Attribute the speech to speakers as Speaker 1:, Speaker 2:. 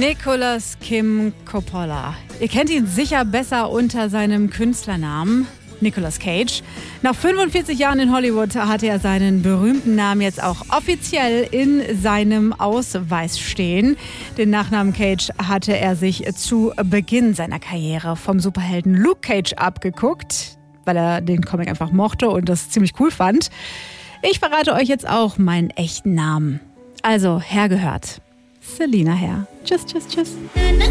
Speaker 1: Nicolas Kim Coppola. Ihr kennt ihn sicher besser unter seinem Künstlernamen Nicolas Cage. Nach 45 Jahren in Hollywood hatte er seinen berühmten Namen jetzt auch offiziell in seinem Ausweis stehen. Den Nachnamen Cage hatte er sich zu Beginn seiner Karriere vom Superhelden Luke Cage abgeguckt, weil er den Comic einfach mochte und das ziemlich cool fand. Ich verrate euch jetzt auch meinen echten Namen. Also, Herr gehört. Selina Herr. Tschüss, tschüss, tschüss.